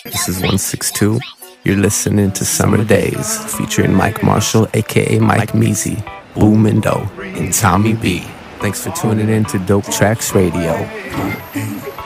This is 162. You're listening to Summer Days, featuring Mike Marshall, aka Mike Measy, Boomindo, and Tommy B. Thanks for tuning in to Dope Tracks Radio.